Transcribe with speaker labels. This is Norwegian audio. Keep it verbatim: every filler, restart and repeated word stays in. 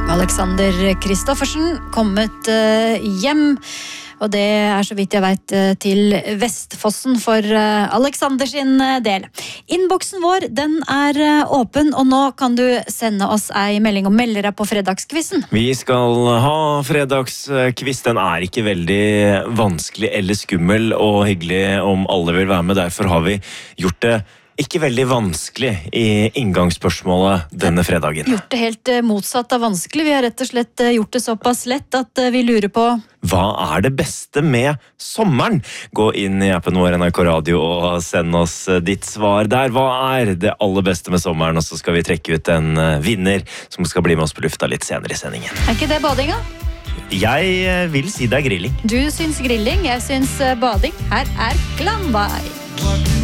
Speaker 1: Alexander Kristoffersen kommet uh, hjem, og det er så vidt jeg vet uh, til Vestfossen for uh, Alexander sin uh, del. Innboksen vår, den er uh, åpen, og nå kan du sende oss ei melding og melde deg på fredagskvissen.
Speaker 2: Vi skal ha fredagskviss. Den er ikke veldig vanskelig eller skummel og hyggelig om alle vil være med. Derfor har vi gjort det ikke veldig vanskelig i inngangsspørsmålet denne fredagen.
Speaker 1: Gjort det helt motsatt av vanskelig. Vi har rett og slett gjort det såpass lett at vi lurer på
Speaker 2: hva er det beste med sommeren? Gå inn i appen vår N R K Radio og send oss ditt svar der. Hva er det aller beste med sommeren? Og så skal vi trekke ut en vinner som skal bli med oss på lufta litt senere i sendingen.
Speaker 1: Er ikke det badinga?
Speaker 2: Jeg vil si det er grilling.
Speaker 1: Du syns grilling, jeg syns bading. Her er Glanvei.